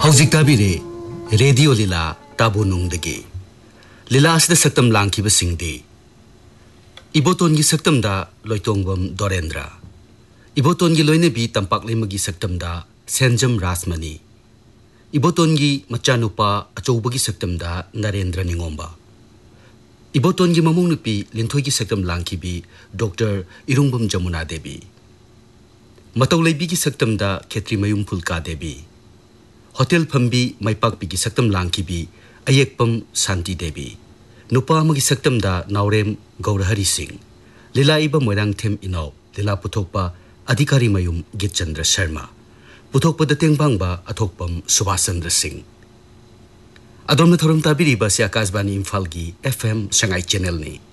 हौजिक ताबिरे radio लीला ताबो नुंगदगे लीला असद सक्तम लांखिब सिंगदे इबोतोन की सक्तम दा लोइतोंगबम दोरेंद्र इबोतोन की लोइनेबी तंपाकलेमगी सक्तम दा सेंजम रासमनी इबोतोन की मचानुपा अचौबगी सक्तम दा नरेंद्र निंगोंबा इबोतोन की ममुंग नुपी लिंथोई की सक्तम लांखिबी डॉक्टर इरुंगबम जमुना देवी मतौलेबी की सक्तम दा खेत्रीमयुम फुलका देवी होटल फंबी माइपाकपी की सक्तम लांखिबी अयेकपम शांति देवी नुपा अमगी सक्तम दा नावरेम गौरहरि सिंह लीला इबा मोइरांग थेम इनाव लीला पुथोकपा अधिकारी मयुम गितचंद्र शर्मा पुथोकपद तेंगबांगबा अथोकपम सुभाष चंद्र सिंह अदोम थोरम ताबिरीबा से आकाशवाणी इम्फाल की FM संगाई चैनल ने